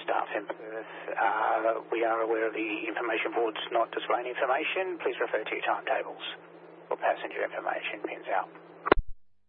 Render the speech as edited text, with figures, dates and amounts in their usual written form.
staff in Perth. We are aware of the information boards not displaying information. Please refer to your timetables for passenger information. Pins out.